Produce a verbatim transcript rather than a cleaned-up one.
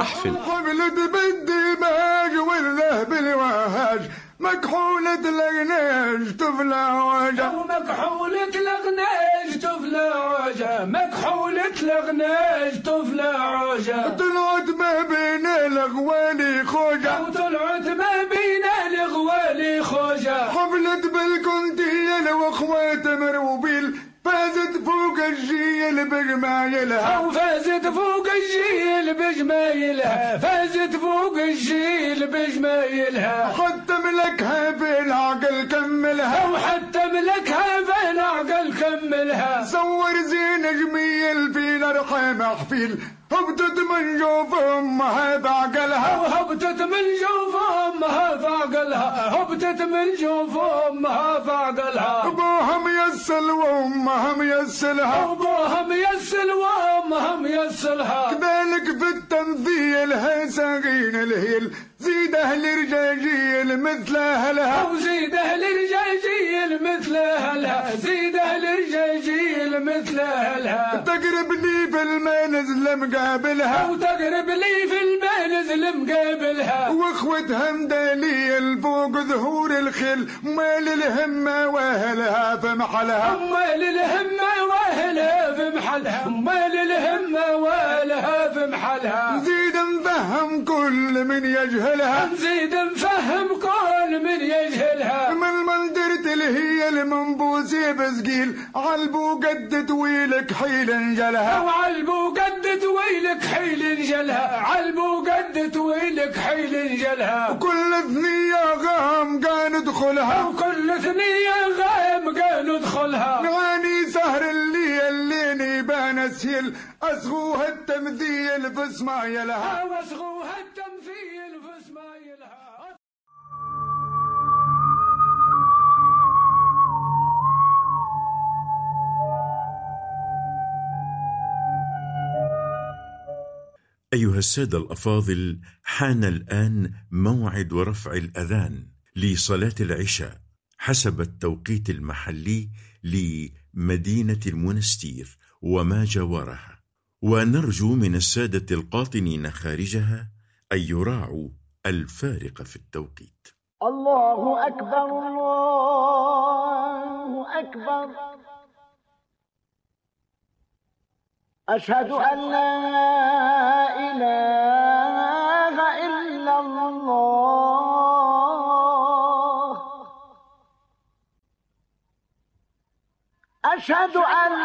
المحفل. حملت بالدماغ ولا بالوهاج، مكحولة الغناج تفلى عوجة، مكحولة الغناج تفلى عوجة، مكحولة الغناج تفلى عوجة. طلعت ما بين الغوالي خوجة، وطلعت ما بين الغوالي خوجة. حفلت بالكنتيل واخوات مروبيل، فازت فوق الجيل بجمايلها، وفازت فوق الجيل بجمايلها، فازت فوق الجيل بجمايلها. حتى ملكها في العقل كملها، وحتى ملكها في العقل كملها. صور زين جميل في الارحام حفيل، هبطت من جوف امها بعقلها، وهبطت من جوف امها بعقلها، هبطت من جوف امها بعقلها. ابوها ميسل وامها ميسلها، ابوها ميسل وامها ميسلها. كذلك في التمثيل هساقين الهيل، زيد اهل رجاجيل مثل اهلها، وزيد اهل رجاجيل مثل اهلها، زيد اهل رجاجيل مثل اهلها. تقرب لي في المنزل مقابلها، وتقرب لي في المنزل مقابلها. واخوتها مداليل فوق ظهور الخيل، مال الهمه واهلها في محلها، مال الهمه واهلها في محلها، مال الهمه واهلها في محلها. نزيد نفهم كل من يجهلها، نزيد نفهم كل من يجهلها. من منظرة الهي المنبوسي بسقيل، علبو قد طويلك حيل انجلها، وعلبو قد طويلك حيل انجلها، علبو قد طويلك حيل انجلها. وكل ثنية غام قان ادخلها، وكل ثنية غام قان ادخلها. نعاني سهر اللي الليني بان سهيل، اصغوها التمثيل في سمايلها، واصغوها التمثيل في سمايلها. أيها السادة الأفاضل، حان الآن موعد رفع الأذان لصلاة العشاء حسب التوقيت المحلي لمدينة المنستير وما جاورها، ونرجو من السادة القاطنين خارجها أن يراعوا الفارق في التوقيت. الله أكبر الله أكبر، أشهد أن لا إله إلا الله، أشهد أن